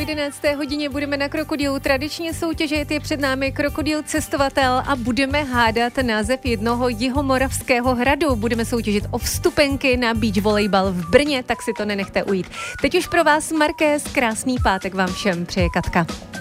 11. hodině budeme na Krokodýlu. Tradičně soutěžit je před námi Krokodýl cestovatel a budeme hádat název jednoho jihomoravského hradu. Budeme soutěžit o vstupenky na beach volejbal v Brně, tak si to nenechte ujít. Teď už pro vás Markéz, krásný pátek vám všem přeje Katka.